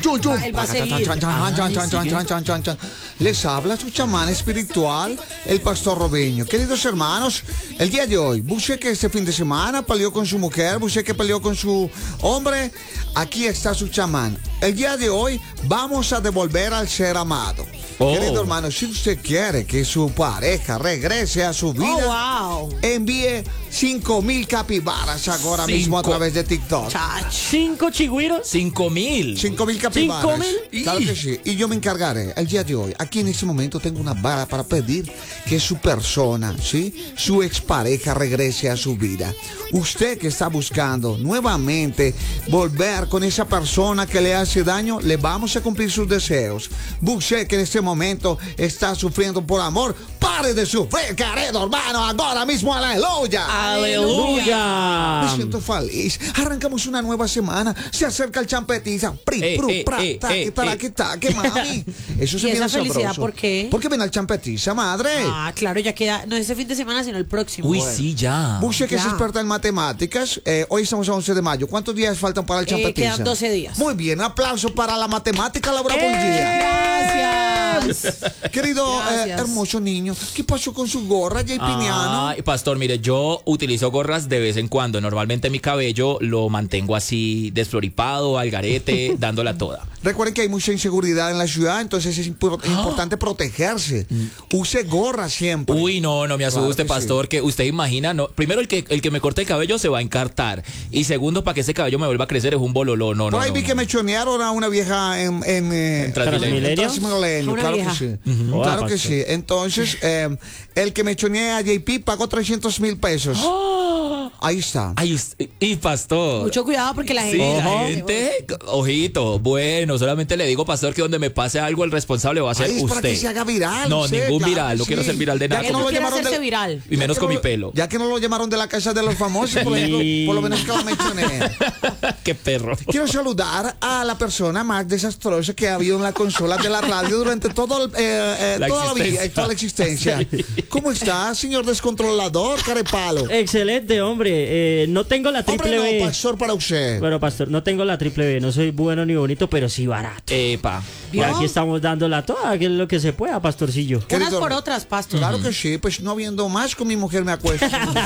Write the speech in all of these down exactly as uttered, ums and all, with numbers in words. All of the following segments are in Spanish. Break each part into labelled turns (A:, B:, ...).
A: Chun, chun.
B: Él va a seguir.
A: Chan, chan, chan, chan, chan, chan, chan, chan, chan. Les habla su chamán espiritual, el pastor Robinho. Queridos hermanos, el día de hoy, busque que este fin de semana peleó con su mujer, busque que peleó con su hombre. Aquí está su chamán. El día de hoy vamos a devolver al ser amado.
C: Oh.
A: Querido hermano, si usted quiere que su pareja regrese a su vida,
B: Oh, wow.
A: envíe cinco mil capibaras ahora
C: Cinco.
A: mismo a través de TikTok.
B: Chach.
D: ¿Cinco chigüiros?
C: Cinco mil.
A: Cinco mil capibaras.
D: ¿Cinco mil?
A: Claro que sí. Y yo me encargaré el día de hoy. Aquí en este momento tengo una vara para pedir que su persona, ¿sí? Su expareja regrese a su vida. Usted que está buscando nuevamente volver con esa persona que le hace daño, le vamos a cumplir sus deseos. Usted que en este momento está sufriendo por amor, pare de sufrir, querido hermano, ahora mismo, aleluya.
D: ¡Aleluya!
A: Me siento feliz. Arrancamos una nueva semana. Se acerca el champetiza. Pri,
C: Eh,
A: pru,
C: eh,
A: pra,
C: eh,
A: ta,
C: eh,
A: que tara,
C: eh.
A: que ta, que mami. Eso se
B: ¿Y
A: viene
B: esa felicidad
A: sabroso.
B: por qué?
A: Porque viene el champetiza, madre.
B: Ah, claro, ya queda, no este fin de semana, sino el próximo.
C: Uy,
B: Bueno.
C: sí, ya.
A: Busque que
B: Ya.
A: se experta en matemáticas. Eh, hoy estamos a once de mayo. ¿Cuántos días faltan para el
B: Eh,
A: champetiza?
B: quedan doce días.
A: Muy bien. Aplauso para la matemática, Laura Buendía.
B: Gracias.
A: Querido eh,
B: Gracias.
A: hermoso niño, ¿qué pasó con su gorra, Jay Piniano?
C: Ay, pastor, mire, yo utilizo gorras de vez en cuando. Normalmente mi cabello lo mantengo así desfloripado, al garete, dándola toda.
A: Recuerden que hay mucha inseguridad en la ciudad, entonces es impor- importante protegerse. Use gorra siempre.
C: Uy, no, no me
A: Claro
C: asuste,
A: que
C: pastor, que usted imagina, no, primero el que el que me corte el cabello se va a encartar. Y segundo, para que ese cabello me vuelva a crecer es un bololó. No, no,
A: Por ahí
C: no,
A: vi
C: no.
A: que me chonearon a una vieja en, en, eh,
C: En Transmilenio.
A: en Transmilenio,
B: Una
A: claro
B: vieja.
A: que sí.
D: Ujú.
A: Claro
D: Ah,
A: que
D: pastor.
A: sí. Entonces, eh, el que me chonea a J P pagó trescientos mil pesos. Ahí está.
C: Ay, usted- y pastor.
B: Mucho cuidado porque la
C: Sí,
B: gente.
C: la gente, ojito, bueno, solamente le digo, pastor, que donde me pase algo, el responsable va a ser
A: Ahí es
C: usted.
A: para que se haga viral.
C: No,
A: sí,
C: ningún
A: claro
C: viral,
A: que
C: no quiero
A: sí.
C: ser viral de
A: Ya
C: nada.
A: que no
B: No
A: lo
B: quiere
A: llamaron
B: hacerse
A: de-
B: viral.
C: Y menos
A: ya que
C: con
A: no
C: mi
A: lo-
C: pelo.
A: Ya que no lo llamaron de la casa de los famosos, por, ejemplo,
D: Sí.
A: por lo menos que la mencioné.
C: Qué perro.
A: Quiero saludar a la persona más desastrosa que ha habido en la consola de la radio durante todo el, eh, eh,
C: La
A: toda, la vida,
C: existencia.
A: toda la existencia. ¿Cómo está, señor descontrolador, carepalo?
D: Excelente, hombre. Eh, no tengo la triple
A: Hombre,
D: B.
A: no, pastor, para usted.
D: Bueno, pastor, no tengo la triple B. No soy bueno ni bonito, pero sí barato.
C: Epa.
D: Y aquí estamos dándola toda, que es lo que se pueda, pastorcillo.
B: Unas
A: Querido-
B: por otras, pastor.
A: Claro que sí, pues no viendo más con mi mujer me acuesto.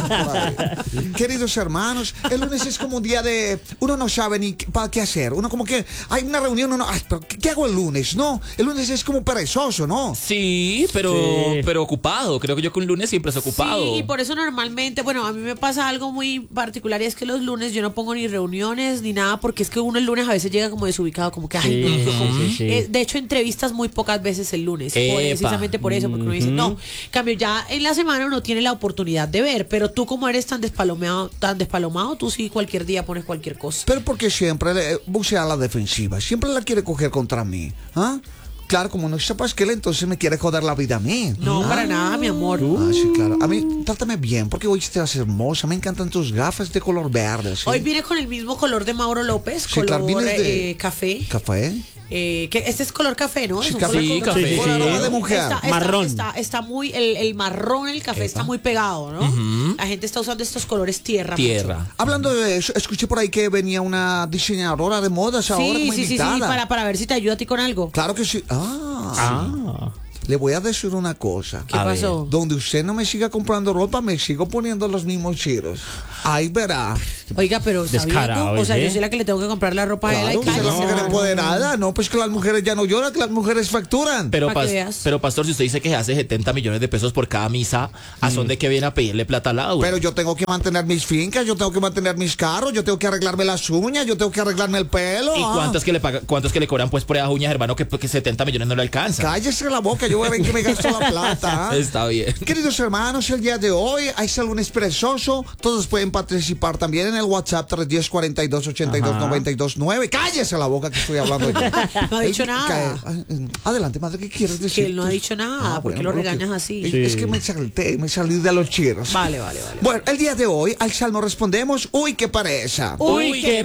A: Queridos hermanos, el lunes es como un día de... Uno no sabe ni qué- para qué hacer. Uno como que hay una reunión, uno... Ay, pero ¿qué, qué hago el lunes? No, el lunes es como perezoso, ¿no?
C: Sí, pero,
D: Sí.
C: pero ocupado. Creo que yo que un lunes siempre es ocupado.
B: Sí, y por eso normalmente, bueno, a mí me pasa algo muy particular y es que los lunes yo no pongo ni reuniones ni nada porque es que uno el lunes a veces llega como desubicado, como que, ay,
D: Sí,
B: no,
D: sí,
B: yo como-
D: sí, sí.
B: Eh, de hecho, entrevistas muy pocas veces el lunes,
C: Epa.
B: precisamente por eso, porque uno dice, no, en cambio ya en la semana uno tiene la oportunidad de ver, pero tú como eres tan despalomado, tan despalomado, tú sí cualquier día pones cualquier cosa.
A: Pero porque siempre le bucea a la defensiva, siempre la quiere coger contra mí. ¿Ah? Claro, como no sepas que él entonces me quiere joder la vida a mí.
B: No,
A: ¿Ah?
B: para nada, mi amor.
A: Ah, sí, claro. A mí, trátame bien, porque hoy estás hermosa. Me encantan tus gafas de color verde. ¿sí?
B: Hoy viene con el mismo color de Mauro López,
A: Sí,
B: color
A: claro, vienes de-
B: eh, café.
A: ¿Café?
B: Eh, que este es color café, ¿no?
A: Sí,
B: Es un
A: café.
B: color
C: Sí,
B: como-
C: café.
D: Sí,
A: Con
D: sí.
A: aroma de mujer.
B: Está, está-
D: Marrón.
B: Está, está muy, el, el marrón, el café está muy pegado, ¿no? La gente está usando estos colores tierra.
C: Tierra.
A: Hablando de eso, escuché por ahí que venía una diseñadora de modas
B: mucho.
A: ahora
B: Sí,
A: como
B: sí, sí, sí,
A: invitada.
B: para, para ver si te ayuda a ti con algo.
A: Claro que sí. Ah,
D: Ah.
A: le voy a decir una cosa.
B: ¿Qué
C: A
B: pasó?
A: Donde usted no me siga comprando ropa, me sigo poniendo los mismos chiros. Ahí verá.
B: Oiga, pero ¿está
D: Descarado,
B: viendo? O sea,
D: ¿eh?
B: yo soy la que le tengo que comprar la ropa a él.
A: Claro,
B: ay,
A: usted es la
B: cállese.
A: mujer empoderada. No, pues que las mujeres ya no lloran, que las mujeres facturan.
C: Pero,
B: Pa' que
C: pas-
B: veas.
C: pero pastor, si usted dice que se hace setenta millones de pesos por cada misa, ¿a son de qué viene a pedirle plata a Laura?
A: Pero yo tengo que mantener mis fincas, yo tengo que mantener mis carros, yo tengo que arreglarme las uñas, yo tengo que arreglarme el pelo.
C: ¿Y
A: ah.
C: cuántos que le paga, cuántos que le cobran pues por esas uñas, hermano, que, que setenta millones no le alcanza?
A: Cállese la boca, yo voy a ver que me gasto la plata. ah.
C: Está bien.
A: Queridos hermanos, el día de hoy hay salón perezoso. Todos pueden participar también en el WhatsApp tres uno cero, cuarenta y dos, ochenta y dos, noventa y dos, nueve. Cállese la boca que estoy hablando yo.
B: No ha dicho
A: El-
B: nada.
A: cae- Adelante, madre, ¿qué quieres decir?
B: Que él no ha dicho nada, ¿por qué lo
A: bueno,
B: regañas
A: que-
B: así?
A: Es,
D: Sí.
A: es que me salté, me salí de los chiros.
B: Vale, vale, vale.
A: Bueno, el día de hoy al salmo respondemos, uy, qué pereza.
D: Uy, qué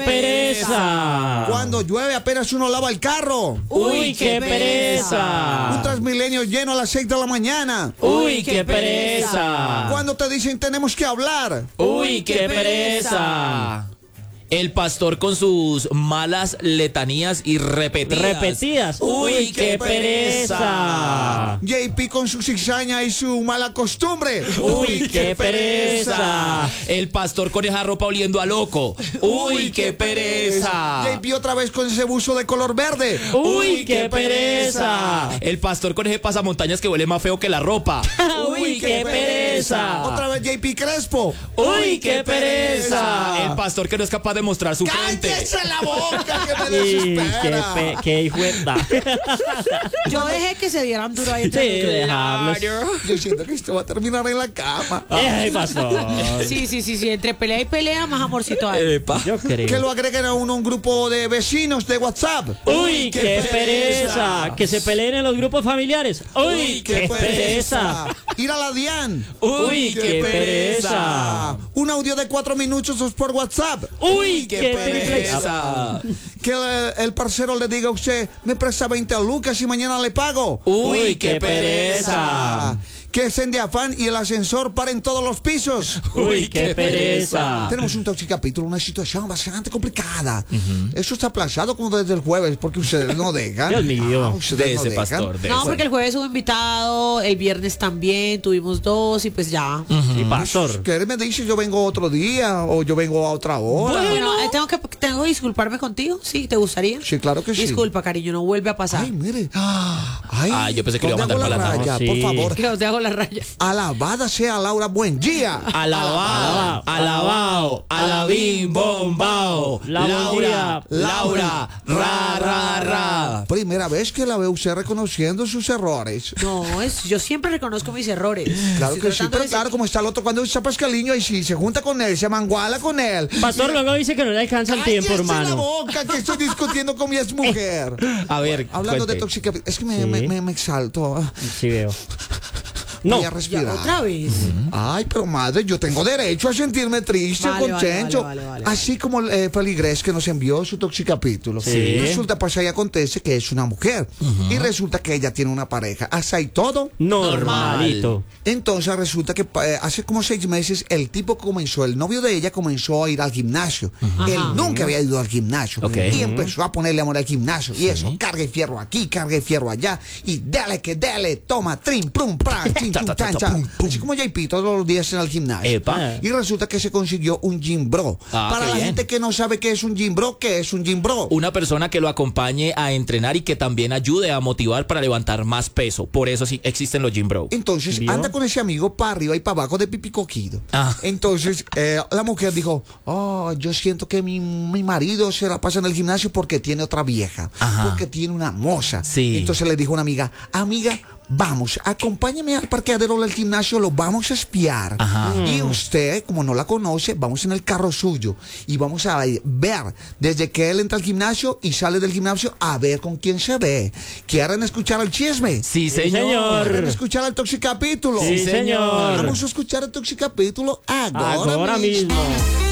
D: pereza.
A: Cuando llueve apenas uno lava el carro.
D: Uy, qué pereza.
A: Un Transmilenio lleno a las seis de la mañana.
D: Uy, qué pereza.
A: Cuando te dicen tenemos que hablar.
D: Uy, qué pereza.
C: El pastor con sus malas letanías y repetidas.
D: Repetidas.
C: Uy, qué pereza.
A: J P con su cizaña y su mala costumbre.
C: Uy, qué pereza. El pastor con esa ropa oliendo a loco. Uy, qué pereza.
A: J P otra vez con ese buzo de color verde.
C: Uy, qué pereza. El pastor con ese pasamontañas que huele más feo que la ropa. Uy, qué pereza.
A: Otra vez J P Crespo.
C: Uy, qué pereza. El pastor que no es capaz de mostrar su frente.
A: ¡Cállese la boca que me
D: Sí, qué,
A: desespera!
D: pe- qué hijo de da.
B: Yo dejé que se dieran duro ahí.
D: Sí, dejarlos.
A: Yo siento que esto va a terminar en la cama.
D: Ay, pastor.
B: Sí, sí, sí, sí. Entre pelea y pelea, más amorcito hay.
C: Epa.
D: Yo creo.
A: Que lo agreguen a uno a un grupo de vecinos de WhatsApp.
D: Uy, qué pereza. Que se peleen en los grupos familiares. Uy, qué pereza.
A: Ir a la DIAN.
D: Uy, qué pereza.
A: Un audio de cuatro minutos por WhatsApp.
D: Uy,
C: Qué
D: qué
C: pereza.
A: Que el, el parcero le diga a usted, me presta veinte lucas y mañana le pago.
C: Uy, qué pereza.
A: Que estén de afán y el ascensor para en todos los pisos.
D: Uy, qué pereza.
A: Tenemos un capítulo, una situación bastante complicada. Eso está aplazado como desde el jueves porque ustedes no dejan.
D: Dios mío.
A: Ah, ustedes
C: De
A: no
C: ese
A: dejan.
C: pastor. De
B: No,
C: ese.
B: porque el jueves hubo invitado, el viernes también, tuvimos dos y pues ya.
D: Y pastor.
A: Que él me dice yo vengo otro día o yo vengo a otra hora.
B: Bueno, eh, tengo que tengo que disculparme contigo, ¿sí? ¿Te gustaría?
A: Sí, claro que sí.
B: Disculpa, cariño, no vuelve a pasar.
A: Ay, mire. Ah, ay,
C: Ah, yo pensé que le iba a
A: ¿dónde
C: mandar
A: hago la
C: para la
A: raya,
D: no,
A: por
D: sí.
A: favor.
B: Que os dejo la raya.
A: Alabada sea Laura, buen día.
C: Alabao, alabao, alabim, bombao.
D: La
C: Laura,
D: buen día.
C: Laura, ra, ra, ra.
A: Primera vez que la veo usted reconociendo sus errores.
B: No, es, yo siempre reconozco mis errores.
A: Claro
B: Estoy
A: que sí,
B: tratando
A: pero
B: de
A: claro,
B: ser-
A: como está el otro cuando está Pascaliño y si se junta con él, se manguala con él.
D: Pastor luego dice que no le alcanza el tiempo,
A: ¡Cállese la
D: hermano.
A: boca que estoy discutiendo con mi exmujer!
C: A ver,
A: Hablando de
C: cuente.
A: toxicidad, es que me,
D: Sí.
A: me, me- me exalto.
D: Sí veo. No.
A: Voy a
B: Ya,
A: respirar.
B: otra vez.
A: Ay, pero madre, yo tengo derecho a sentirme triste,
B: Vale,
A: contento.
B: vale, vale, vale, vale.
A: Así como eh, Feligres que nos envió su toxicapítulo.
D: Sí.
A: Resulta, pues ahí acontece que es una mujer. Y resulta que ella tiene una pareja. Hasta ahí todo.
D: Normalito.
A: Entonces resulta que eh, hace como seis meses el tipo comenzó, el novio de ella comenzó a ir al gimnasio. Él nunca había ido al gimnasio.
C: Ok.
A: Y empezó a ponerle amor al gimnasio. Y eso, cargue fierro aquí, cargue fierro allá. Y dale que dale, toma, trim, prum, pram, chin,
C: Ta,
A: chum,
C: ta, ta,
A: chan,
C: ta,
A: chan.
C: pum, pum.
A: Así como J P todos los días en el gimnasio.
C: Epa.
A: Y resulta que se consiguió un gym bro.
C: Ah,
A: Para
C: qué
A: la
C: bien.
A: gente que no sabe qué es un gym bro, ¿qué es un gym bro?
C: Una persona que lo acompañe a entrenar y que también ayude a motivar para levantar más peso. Por eso sí existen los gym bro.
A: Entonces
D: ¿Vio?
A: anda con ese amigo para arriba y para abajo de pipi coquido.
C: Ah.
A: Entonces eh, la mujer dijo, oh, yo siento que mi, mi marido se la pasa en el gimnasio porque tiene otra vieja,
C: Ajá.
A: porque tiene una moza.
C: Sí.
A: Entonces le dijo una amiga, amiga, vamos, acompáñame al parqueadero del gimnasio, lo vamos a espiar.
C: Ajá.
A: Y usted, como no la conoce, vamos en el carro suyo y vamos a ver desde que él entra al gimnasio y sale del gimnasio a ver con quién se ve. ¿Quieren escuchar el chisme?
C: Sí,
D: señor.
C: señor.
A: ¿Quieren escuchar el toxicapítulo?
D: Sí, señor.
A: Vamos a escuchar el toxicapítulo ahora,
D: Ahora mismo.